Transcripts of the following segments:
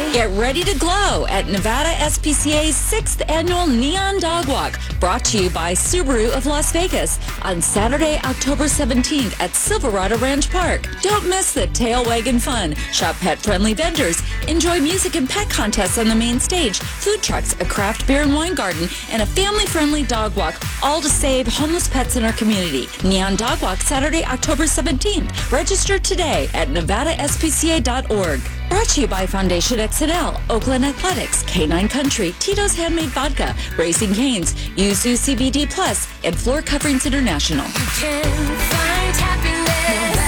Get ready to glow at Nevada SPCA's 6th Annual Neon Dog Walk, brought to you by Subaru of Las Vegas on Saturday, October 17th at Silverado Ranch Park. Don't miss the tail wagging fun. Shop pet-friendly vendors. Enjoy music and pet contests on the main stage, food trucks, a craft beer and wine garden, and a family-friendly dog walk, all to save homeless pets in our community. Neon Dog Walk, Saturday, October 17th. Register today at nevadaspca.org. Brought to you by Foundation XNL, Oakland Athletics, K9 Country, Tito's Handmade Vodka, Raising Cane's, Yuzu CBD Plus, and Floor Coverings International. You can find happiness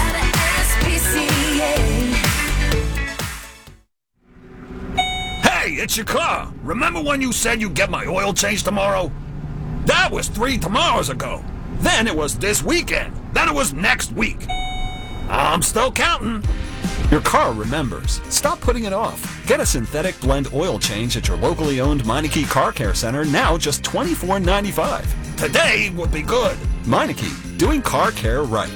at SPCA. Hey, it's your car. Remember when you said you'd get my oil changed tomorrow? That was 3 tomorrows ago. Then it was this weekend. Then it was next week. I'm still counting. Your car remembers. Stop putting it off. Get a synthetic blend oil change at your locally owned Meineke Car Care Center, now just $24.95. Today would be good. Meineke, doing car care right.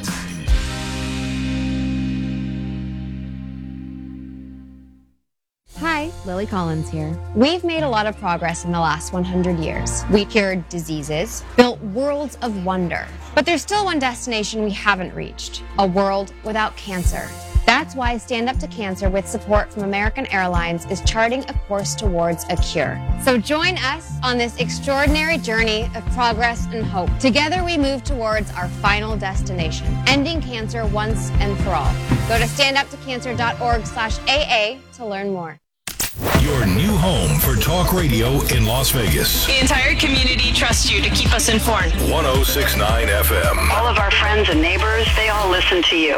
Hi, Lily Collins here. We've made a lot of progress in the last 100 years. We cured diseases, built worlds of wonder. But there's still one destination we haven't reached, a world without cancer. That's why Stand Up to Cancer, with support from American Airlines, is charting a course towards a cure. So join us on this extraordinary journey of progress and hope. Together we move towards our final destination, ending cancer once and for all. Go to standuptocancer.org/AA to learn more. Your new home for talk radio in Las Vegas. The entire community trusts you to keep us informed. 106.9 FM. All of our friends and neighbors, they all listen to you.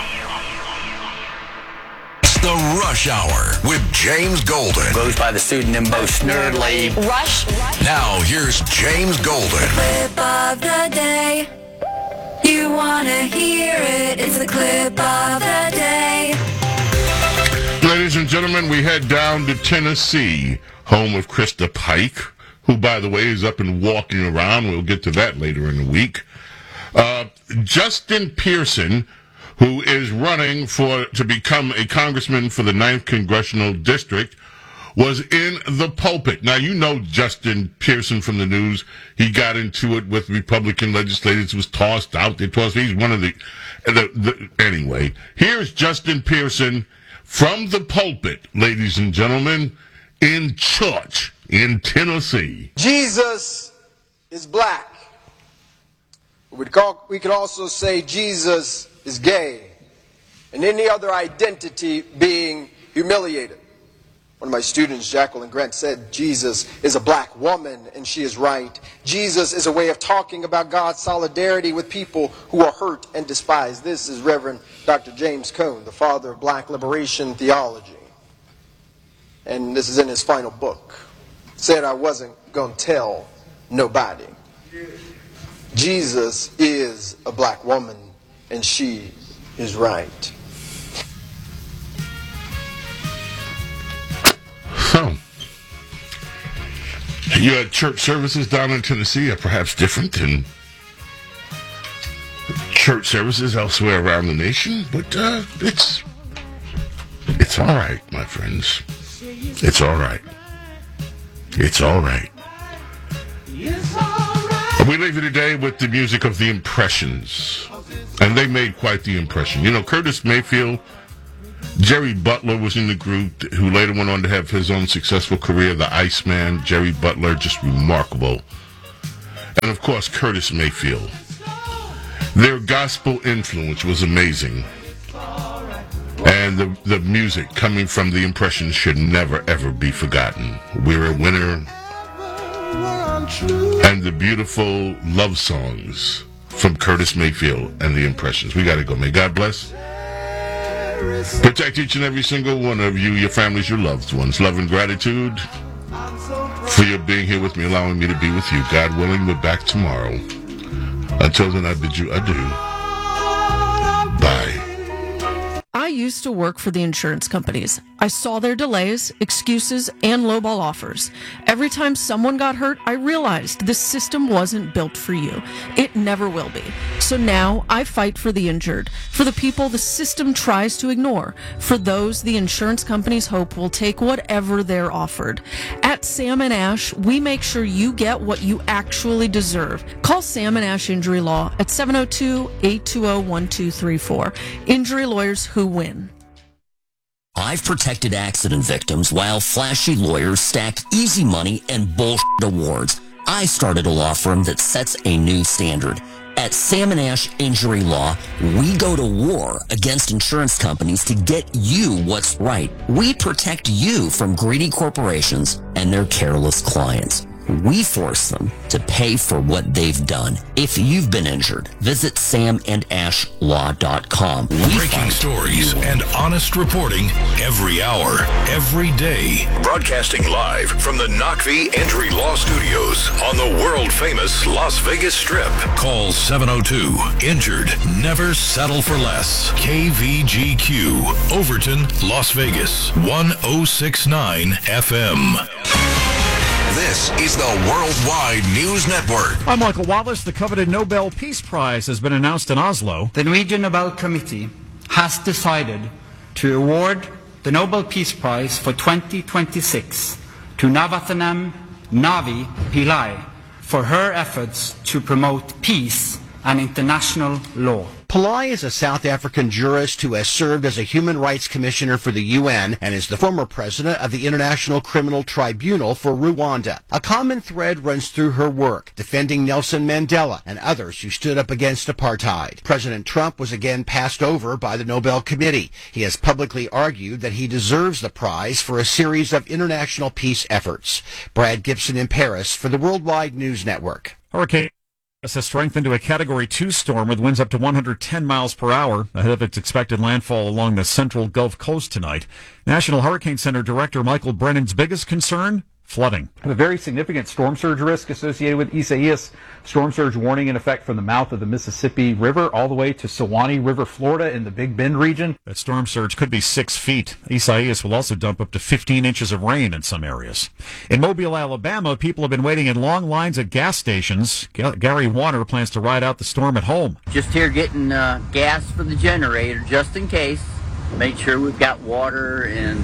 The Rush Hour with James Golden. Goes by the pseudonym Bo Snerdley. Rush. Now, here's James Golden. Clip of the day. You want to hear it. It's the clip of the day. Ladies and gentlemen, we head down to Tennessee, home of Krista Pike, who, by the way, is up and walking around. We'll get to that later in the week. Justin Pearson, who is running to become a congressman for the 9th Congressional District, was in the pulpit. Now, you know Justin Pearson from the news. He got into it with Republican legislators, was tossed out. He's one of the anyway, here's Justin Pearson from the pulpit, ladies and gentlemen, in church in Tennessee. Jesus is black. We could also say Jesus is gay, and any other identity being humiliated. One of my students, Jacqueline Grant, said Jesus is a black woman, and she is right. Jesus is a way of talking about God's solidarity with people who are hurt and despised. This is Reverend Dr. James Cone, the father of black liberation theology. And this is in his final book. Said I wasn't going to tell nobody. Jesus is a black woman, and she is right. So, your church services down in Tennessee are perhaps different than church services elsewhere around the nation, but it's all right, my friends. It's all right. It's all right. We leave you today with the music of the Impressions. And they made quite the impression. You know, Curtis Mayfield, Jerry Butler was in the group, who later went on to have his own successful career, the Iceman. Jerry Butler, just remarkable. And, of course, Curtis Mayfield. Their gospel influence was amazing. And the music coming from the Impressions should never, ever be forgotten. We're a winner. And the beautiful love songs from Curtis Mayfield and the Impressions. We got to go. May God bless. Protect each and every single one of you, your families, your loved ones. Love and gratitude for your being here with me, allowing me to be with you. God willing, we're back tomorrow. Until then, I bid you adieu. Bye. I use used to work for the insurance companies. I saw their delays, excuses, and lowball offers. Every time someone got hurt, I realized this system wasn't built for you. It never will be. So now I fight for the injured, for the people the system tries to ignore, for those the insurance companies hope will take whatever they're offered. At Sam & Ash, we make sure you get what you actually deserve. Call Sam & Ash Injury Law at 702-820-1234. Injury lawyers who win. I've protected accident victims while flashy lawyers stacked easy money and bullshit awards. I started a law firm that sets a new standard. At Sam & Ash Injury Law, we go to war against insurance companies to get you what's right. We protect you from greedy corporations and their careless clients. We force them to pay for what they've done. If you've been injured, visit samandashlaw.com. Breaking stories and honest reporting every hour, every day. Broadcasting live from the Knockvie Injury Law Studios on the world-famous Las Vegas Strip. Call 702-INJURED. Never settle for less. KVGQ, Overton, Las Vegas, 1069 FM. This is the Worldwide News Network. I'm Michael Wallace. The coveted Nobel Peace Prize has been announced in Oslo. The Norwegian Nobel Committee has decided to award the Nobel Peace Prize for 2026 to Navaratnam Navi Pillai for her efforts to promote peace and international law. Pillai is a South African jurist who has served as a human rights commissioner for the UN and is the former president of the International Criminal Tribunal for Rwanda. A common thread runs through her work, defending Nelson Mandela and others who stood up against apartheid. President Trump was again passed over by the Nobel Committee. He has publicly argued that he deserves the prize for a series of international peace efforts. Brad Gibson in Paris for the Worldwide News Network. Hurricane has strengthened to a Category 2 storm with winds up to 110 miles per hour ahead of its expected landfall along the central Gulf Coast tonight. National Hurricane Center Director Michael Brennan's biggest concern? Flooding. A very significant storm surge risk associated with Isaias. Storm surge warning in effect from the mouth of the Mississippi River all the way to Suwannee River, Florida in the Big Bend region. That storm surge could be 6 feet. Isaias will also dump up to 15 inches of rain in some areas. In Mobile, Alabama, people have been waiting in long lines at gas stations. Gary Warner plans to ride out the storm at home. Just here getting gas for the generator just in case. Make sure we've got water and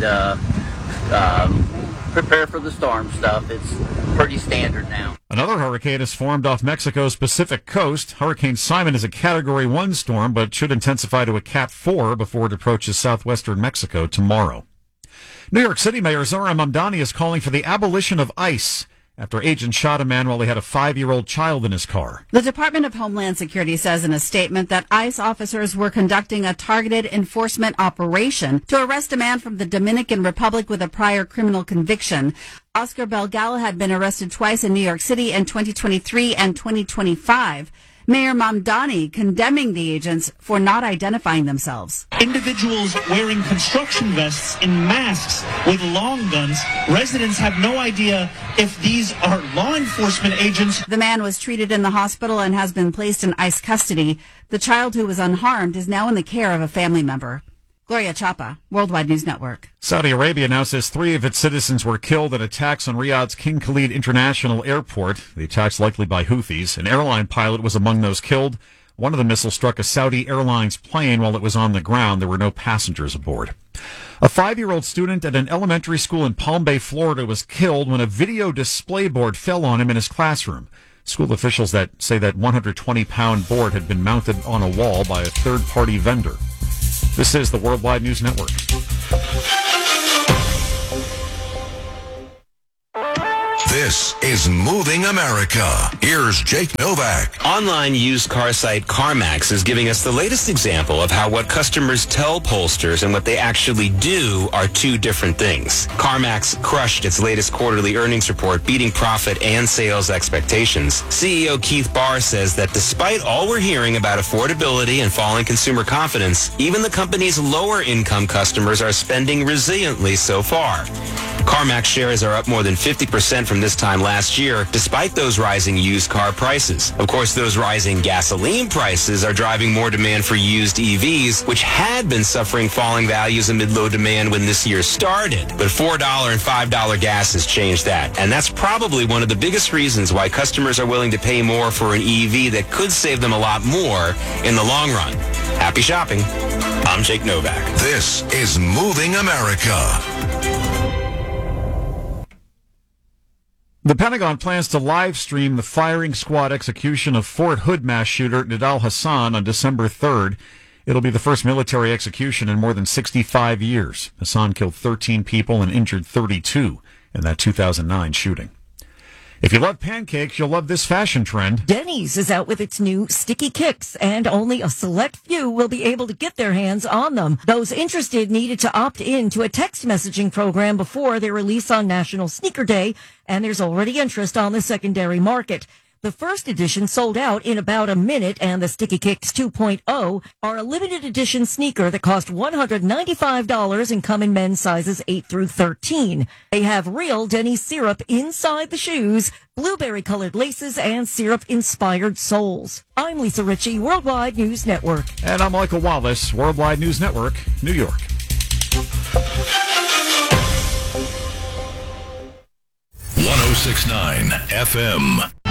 prepare for the storm stuff. It's pretty standard now. Another hurricane has formed off Mexico's Pacific coast. Hurricane Simon is a Category 1 storm, but should intensify to a Cat 4 before it approaches southwestern Mexico tomorrow. New York City Mayor Zohran Mamdani is calling for the abolition of ICE after agents shot a man while he had a 5-year-old child in his car. The Department of Homeland Security says in a statement that ICE officers were conducting a targeted enforcement operation to arrest a man from the Dominican Republic with a prior criminal conviction. Oscar Belgal had been arrested twice in New York City in 2023 and 2025. Mayor Mamdani condemning the agents for not identifying themselves. Individuals wearing construction vests and masks with long guns. Residents have no idea if these are law enforcement agents. The man was treated in the hospital and has been placed in ICE custody. The child, who was unharmed, is now in the care of a family member. Gloria Chapa, Worldwide News Network. Saudi Arabia now says 3 of its citizens were killed in attacks on Riyadh's King Khalid International Airport. The attacks likely by Houthis. An airline pilot was among those killed. One of the missiles struck a Saudi Airlines plane while it was on the ground. There were no passengers aboard. A 5-year-old student at an elementary school in Palm Bay, Florida was killed when a video display board fell on him in his classroom. School officials say that 120-pound board had been mounted on a wall by a third-party vendor. This is the Worldwide News Network. This is Moving America. Here's Jake Novak. Online used car site CarMax is giving us the latest example of how what customers tell pollsters and what they actually do are two different things. CarMax crushed its latest quarterly earnings report, beating profit and sales expectations. CEO Keith Barr says that despite all we're hearing about affordability and falling consumer confidence, even the company's lower income customers are spending resiliently so far. CarMax shares are up more than 50% from this time last year, despite those rising used car prices. Of course, those rising gasoline prices are driving more demand for used EVs, which had been suffering falling values amid low demand when this year started. But $4 and $5 gas has changed that. And that's probably one of the biggest reasons why customers are willing to pay more for an EV that could save them a lot more in the long run. Happy shopping. I'm Jake Novak. This is Moving America. The Pentagon plans to live stream the firing squad execution of Fort Hood mass shooter Nidal Hasan on December 3rd. It'll be the first military execution in more than 65 years. Hasan killed 13 people and injured 32 in that 2009 shooting. If you love pancakes, you'll love this fashion trend. Denny's is out with its new Sticky Kicks, and only a select few will be able to get their hands on them. Those interested needed to opt in to a text messaging program before their release on National Sneaker Day, and there's already interest on the secondary market. The first edition sold out in about a minute, and the Sticky Kicks 2.0 are a limited edition sneaker that cost $195 and come in men's sizes 8 through 13. They have real Denny's syrup inside the shoes, blueberry-colored laces, and syrup-inspired soles. I'm Lisa Ritchie, Worldwide News Network. And I'm Michael Wallace, Worldwide News Network, New York. 106.9 FM.